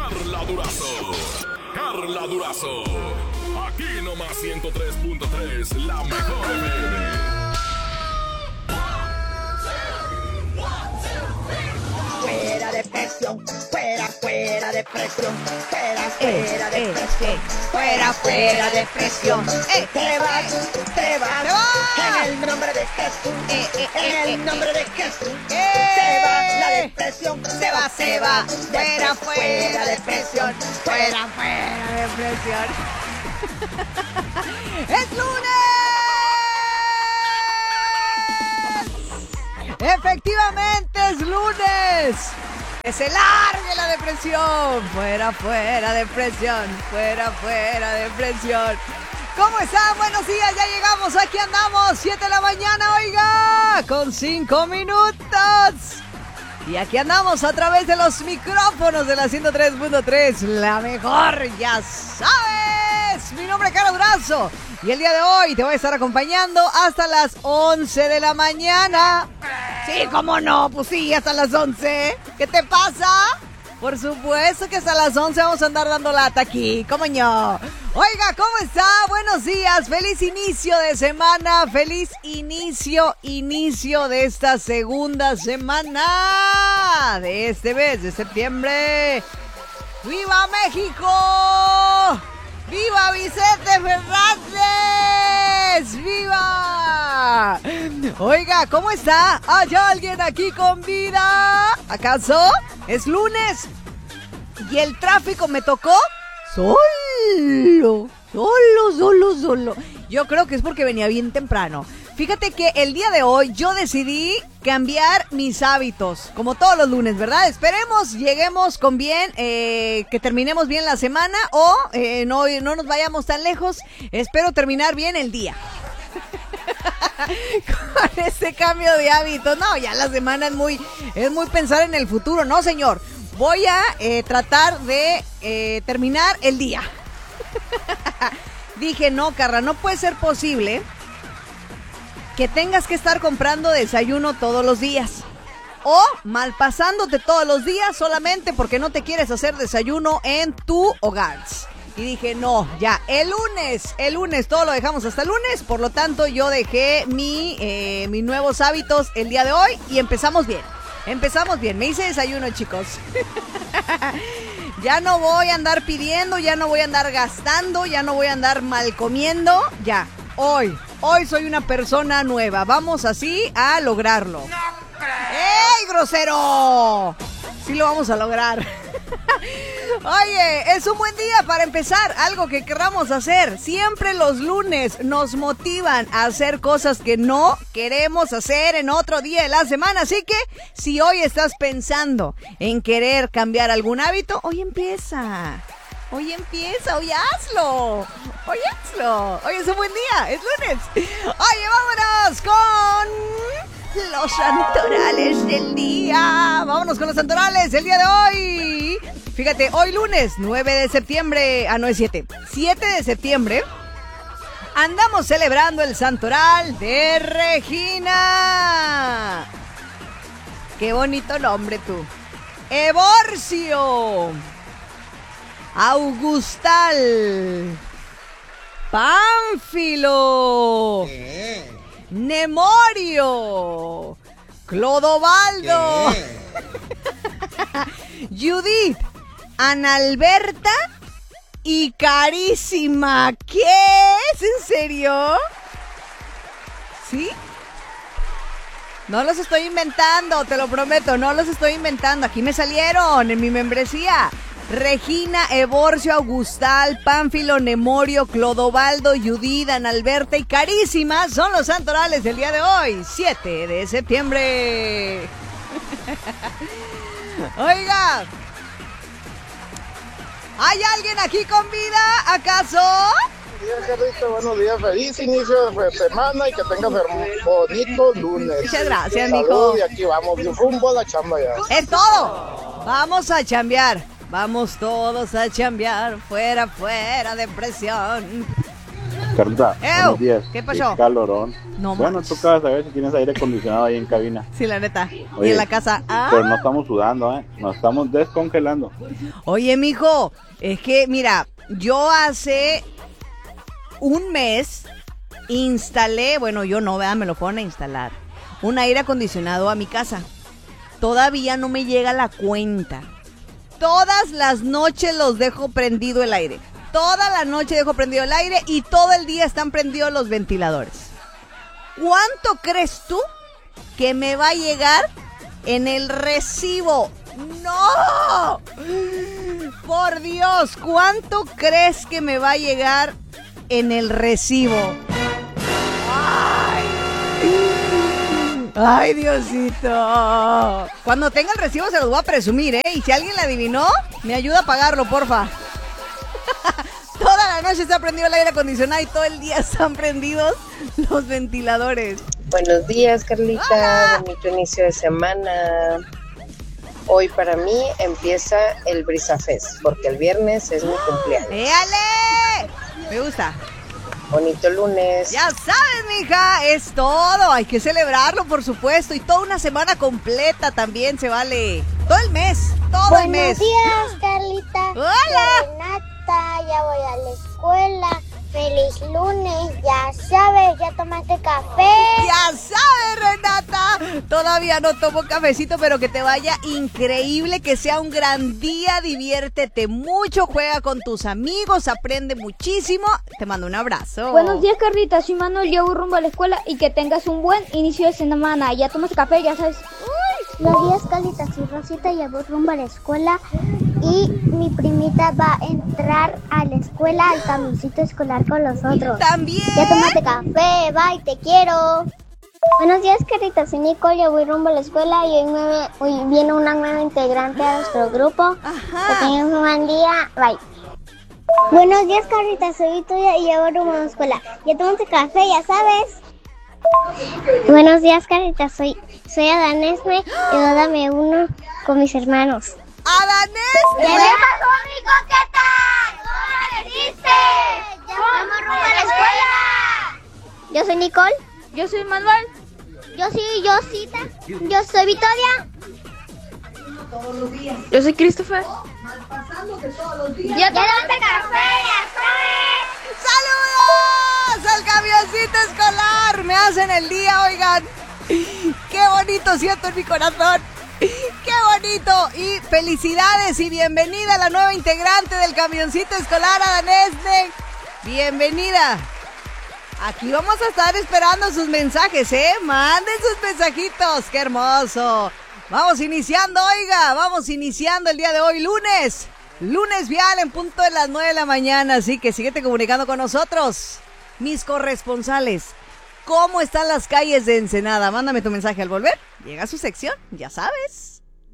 Carla Durazo. Carla Durazo. Aquí nomás 103.3, la mejor FM. Fuera de presión, fuera de presión, fuera de presión, fuera de presión. Te vas, en el nombre de Jesús, en el nombre de Jesús. Se va la depresión, se va, fuera de presión, fuera de presión. ¡Es lunes! ¡Efectivamente es lunes! ¡Que se largue la depresión! Fuera depresión, fuera depresión. ¿Cómo están? Buenos días, ya llegamos, aquí andamos, 7 de la mañana, oiga, con 5 minutos. Y aquí andamos a través de los micrófonos de la 103.3, la mejor, ya sabes. Mi nombre es Carla Durazo y el día de hoy te voy a estar acompañando hasta las 11 de la mañana. Sí, ¿cómo no? Pues sí, hasta las 11. ¿Qué te pasa? Por supuesto que hasta las 11 vamos a andar dando lata aquí, ¿cómo no? Oiga, ¿cómo está? Buenos días, feliz inicio de semana, feliz inicio de esta segunda semana de este mes de septiembre. ¡Viva México! ¡Viva Vicente Fernández! ¡Viva! Oiga, ¿cómo está? ¿Hay alguien aquí con vida? ¿Acaso es lunes? ¿Y el tráfico me tocó? Solo. Yo creo que es porque venía bien temprano. Fíjate que el día de hoy yo decidí cambiar mis hábitos, como todos los lunes, ¿verdad? Esperemos lleguemos con bien, que terminemos bien la semana o no nos vayamos tan lejos. Espero terminar bien el día. Con este cambio de hábitos. No, ya la semana es muy pensar en el futuro, no señor. Voy a tratar de terminar el día. Dije, no, Carla, no puede ser posible que tengas que estar comprando desayuno todos los días o malpasándote todos los días solamente porque no te quieres hacer desayuno en tu hogar. Y dije, no, ya, el lunes, todo lo dejamos hasta el lunes, por lo tanto yo dejé mis nuevos hábitos el día de hoy y empezamos bien, me hice desayuno, chicos. Ya no voy a andar pidiendo, ya no voy a andar gastando, ya no voy a andar mal comiendo, ya, hoy soy una persona nueva, vamos así a lograrlo. ¡No creo! ¡Ey, grosero! Sí lo vamos a lograr. Oye, es un buen día para empezar algo que queramos hacer. Siempre los lunes nos motivan a hacer cosas que no queremos hacer en otro día de la semana. Así que si hoy estás pensando en querer cambiar algún hábito, hoy empieza, hoy hazlo. Hoy es un buen día, es lunes. Oye, vámonos con los santorales del día. Vámonos con los santorales del día de hoy. Fíjate, hoy lunes 9 de septiembre, no es 7 de septiembre, andamos celebrando el santoral de Regina. Qué bonito nombre tú. Evorcio, Augustal, Pánfilo, Nemorio, Clodovaldo, Judith, Analberta y Carísima. ¿Qué es? ¿En serio? ¿Sí? No los estoy inventando, te lo prometo, no los estoy inventando. Aquí me salieron en mi membresía. Regina, Evorcio, Augustal, Pánfilo, Nemorio, Clodovaldo, Judith, Analberta y Carísima son los santorales del día de hoy, 7 de septiembre. Oiga, ¿hay alguien aquí con vida, acaso? Buenos días, Carlita, buenos días, feliz inicio de semana y que tengas un bonito lunes. Muchas gracias, Salud, mijo. y aquí vamos, rumbo a la chamba ya. Es todo, vamos a chambear, vamos todos a chambear, fuera depresión. Carlita, buenos días. ¿Qué pasó? Qué calorón. No bueno, manches. tú acabas de ver si tienes aire acondicionado ahí en cabina. Sí, la neta. Oye, y en la casa. Pero no estamos sudando, nos estamos descongelando. Oye, mijo, es que, mira, yo hace un mes instalé, bueno, yo no, ¿verdad? Me lo fueron a instalar, un aire acondicionado a mi casa. Todavía no me llega la cuenta. Todas las noches los dejo prendido el aire. Toda la noche dejo prendido el aire y todo el día están prendidos los ventiladores. ¿Cuánto crees tú que me va a llegar en el recibo? ¡No! Por Dios, ¿cuánto crees que me va a llegar en el recibo? ¡Ay, Diosito! Cuando tenga el recibo se los voy a presumir, ¿eh? Y si alguien la adivinó, me ayuda a pagarlo, porfa. Toda la noche está prendido el aire acondicionado y todo el día están prendidos los ventiladores. Buenos días, Carlita. ¡Hola! Bonito inicio de semana. Hoy para mí empieza el Brisa Fest, porque el viernes es mi cumpleaños. ¡Éale! Me gusta. Bonito lunes. Ya sabes, mija, es todo. Hay que celebrarlo, por supuesto. Y toda una semana completa también se vale. Todo el mes, todo el mes. Buenos días, Carlita. Hola. Soy Renata, ya voy a la escuela. Feliz lunes, ya sabes, ya tomaste café. Ya sabes, Renata. Todavía no tomo cafecito, pero que te vaya increíble, que sea un gran día. Diviértete mucho, juega con tus amigos, aprende muchísimo. Te mando un abrazo. Buenos días, Carlita. Soy Manuel, yo voy rumbo a la escuela y que tengas un buen inicio de semana. Ya tomaste café, ya sabes. Buenos días, Carlita. Soy Rosita, ya voy rumbo a la escuela. Y mi primita va a entrar a la escuela al camioncito escolar con los otros. También. Ya tomaste café, bye, te quiero. Buenos días, Carlita. Soy Nicole, yo voy rumbo a la escuela y hoy viene una nueva integrante a nuestro grupo. Ajá. Que tengas un buen día, bye. Buenos días, Carlita. Soy Victoria y yo voy rumbo a la escuela. Ya tomaste café, ya sabes. Buenos días, Carlita. Soy Adanesme y dame uno con mis hermanos. ¡Adanés! ¿Qué pasó, mi coqueta? ¿Cómo le diste? Vamos rumbo a la escuela. Yo soy Nicole. Yo soy Manuel. Yo soy Yosita. Yo soy Victoria. Yo soy Christopher. Ya tomaste café, ya sabes. ¡Saludos al camioncito escolar! Me hacen el día, oigan. ¡Qué bonito siento en mi corazón! ¡Qué bonito! Y felicidades y bienvenida a la nueva integrante del camioncito escolar, Adanesne. Bienvenida. Aquí vamos a estar esperando sus mensajes, ¿eh? Manden sus mensajitos. ¡Qué hermoso! Vamos iniciando, oiga. Vamos iniciando el día de hoy, lunes. Lunes vial en punto de las 9 de la mañana. Así que síguete comunicando con nosotros. Mis corresponsales. ¿Cómo están las calles de Ensenada? Mándame tu mensaje al volver. Llega a su sección, ya sabes.